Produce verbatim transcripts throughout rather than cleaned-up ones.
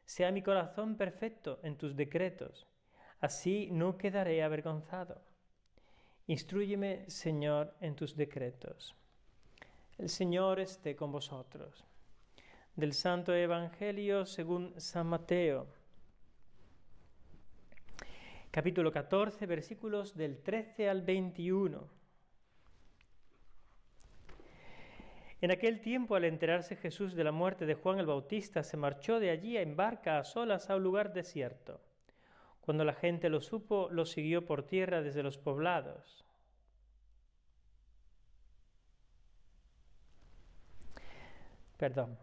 Sea mi corazón perfecto en tus decretos, así no quedaré avergonzado. Instrúyeme, Señor, en tus decretos. El Señor esté con vosotros. Del Santo Evangelio según San Mateo, capítulo catorce, versículos del trece al veintiuno. En aquel tiempo, al enterarse Jesús de la muerte de Juan el Bautista, se marchó de allí en barca a solas a un lugar desierto. Cuando la gente lo supo, lo siguió por tierra desde los poblados. Perdón.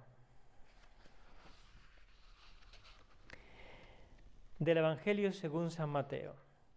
Del Evangelio según San Mateo.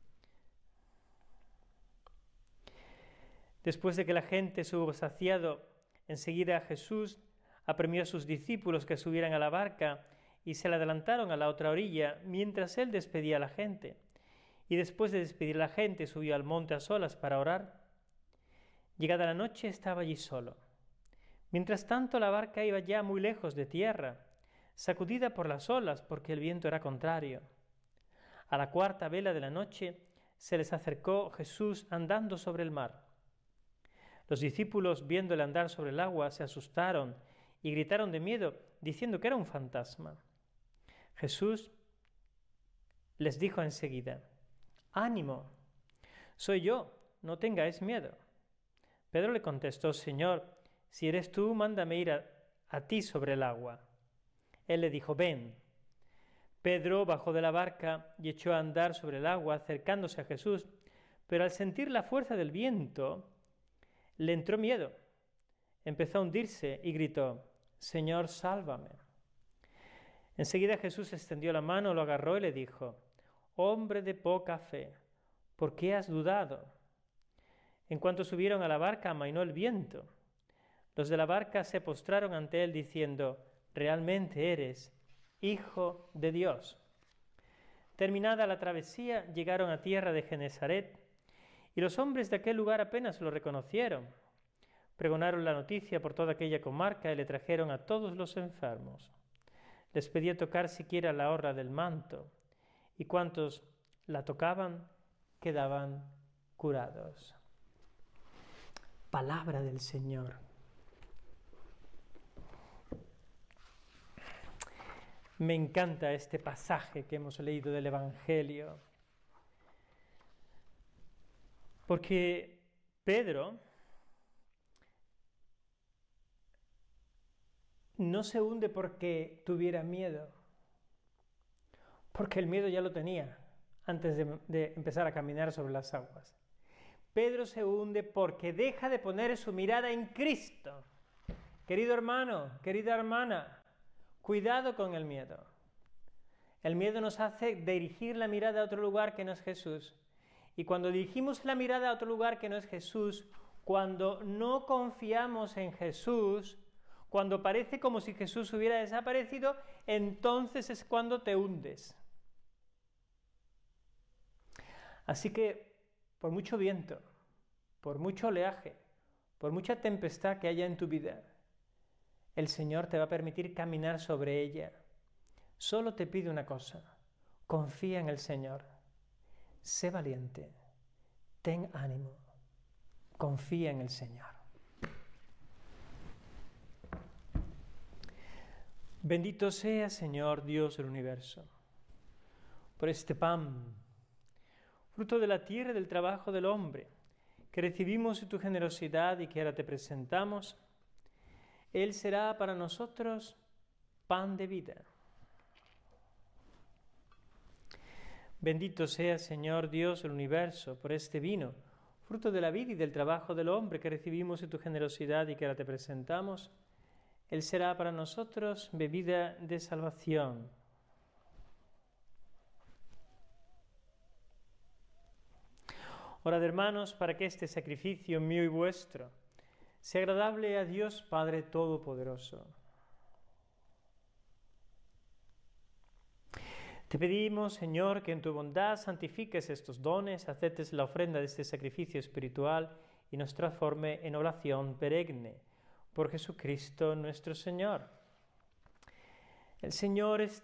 Después de que la gente se hubo saciado, enseguida Jesús apremió a sus discípulos que subieran a la barca y se le adelantaron a la otra orilla mientras él despedía a la gente. Y después de despedir a la gente subió al monte a solas para orar. Llegada la noche estaba allí solo. Mientras tanto la barca iba ya muy lejos de tierra, sacudida por las olas porque el viento era contrario. A la cuarta vela de la noche se les acercó Jesús andando sobre el mar. Los discípulos, viéndole andar sobre el agua, se asustaron y gritaron de miedo, diciendo que era un fantasma. Jesús les dijo enseguida: «Ánimo, soy yo, no tengáis miedo». Pedro le contestó: «Señor, si eres tú, mándame ir a, a ti sobre el agua». Él le dijo: «Ven». Pedro bajó de la barca y echó a andar sobre el agua, acercándose a Jesús, pero al sentir la fuerza del viento, le entró miedo. Empezó a hundirse y gritó: «Señor, sálvame». Enseguida Jesús extendió la mano, lo agarró y le dijo: «Hombre de poca fe, ¿por qué has dudado?». En cuanto subieron a la barca, amainó el viento. Los de la barca se postraron ante él diciendo: «Realmente eres Hijo de Dios». Terminada la travesía, llegaron a tierra de Genesaret, y los hombres de aquel lugar apenas lo reconocieron. Pregonaron la noticia por toda aquella comarca y le trajeron a todos los enfermos. Les pedía tocar siquiera la orla del manto, y cuantos la tocaban quedaban curados. Palabra del Señor. Me encanta este pasaje que hemos leído del Evangelio, porque Pedro no se hunde porque tuviera miedo, porque el miedo ya lo tenía antes de, de empezar a caminar sobre las aguas. Pedro se hunde porque deja de poner su mirada en Cristo. Querido hermano, querida hermana, cuidado con el miedo. El miedo nos hace dirigir la mirada a otro lugar que no es Jesús. Y cuando dirigimos la mirada a otro lugar que no es Jesús, cuando no confiamos en Jesús, cuando parece como si Jesús hubiera desaparecido, entonces es cuando te hundes. Así que, por mucho viento, por mucho oleaje, por mucha tempestad que haya en tu vida, el Señor te va a permitir caminar sobre ella. Solo te pide una cosa: confía en el Señor. Sé valiente, ten ánimo, confía en el Señor. Bendito sea, Señor Dios del universo, por este pan, fruto de la tierra y del trabajo del hombre, que recibimos de tu generosidad y que ahora te presentamos. Él será para nosotros pan de vida. Bendito sea, Señor Dios del universo, por este vino, fruto de la vida y del trabajo del hombre que recibimos de tu generosidad y que ahora te presentamos. Él será para nosotros bebida de salvación. Orad, hermanos, para que este sacrificio mío y vuestro sea agradable a Dios Padre Todopoderoso. Te pedimos, Señor, que en tu bondad santifiques estos dones, aceptes la ofrenda de este sacrificio espiritual y nos transforme en oración perenne. Por Jesucristo nuestro Señor. El Señor esté